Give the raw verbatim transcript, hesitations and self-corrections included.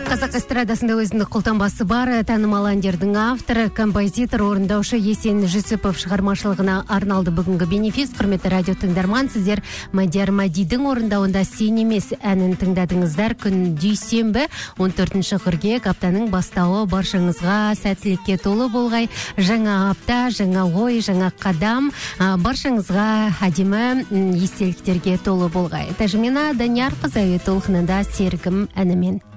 Қазақ эстрадасында өзіндік қолтаңбасы бар танымал әндердің авторы, композитор, орындаушы Есен Жүсіпов шығармашылығына арналды бүгінгі бенефис. Құрметті радио тыңдарман, сіздер Мадияр Мадидің орындауында «Сен емес» әнін тыңдадыңыздар. Күн дүйсенбі он төртінші қыркүйек, аптаның бастауы баршаңызға сәттілікке толы болғай. Жаңа апта, жаңа ой, жаңа қадам баршаңызға әдемі естеліктерге толы болғай. Тәжімена Данияр Қызауи толқынында серігім әнімен.